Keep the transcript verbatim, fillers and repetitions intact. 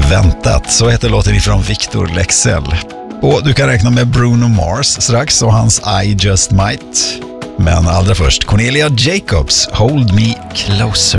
Väntat, så heter låten ifrån Victor Lexell. Och du kan räkna med Bruno Mars strax och hans I Just Might. Men allra först Cornelia Jacobs, Hold Me Closer.